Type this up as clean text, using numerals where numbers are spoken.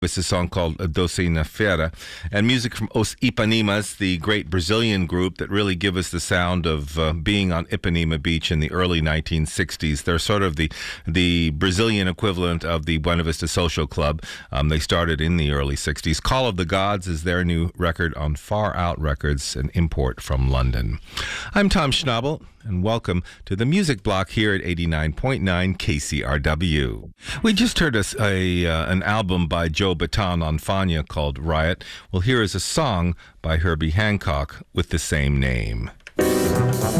It's a song called Doce na Feira, and music from Os Ipanimas, the great Brazilian group that really give us the sound of being on Ipanema Beach in the early 1960s. They're sort of the Brazilian equivalent of the Buena Vista Social Club. They started in the early 60s. Call of the Gods is their new record on Far Out Records, an import from London. I'm Tom Schnabel, and welcome to the Music Block here at 89.9 KCRW. We just heard an album by Joe Bataan on Fania called Riot. Well, here is a song by Herbie Hancock with the same name.